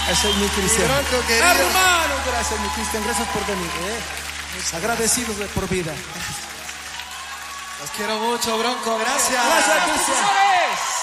Ese es mi Cristian. Bronco, querido. Hermano, gracias, mi Cristian. Gracias por venir. Agradecidos de por vida. Los quiero mucho, Bronco. Gracias. Gracias, Cristian.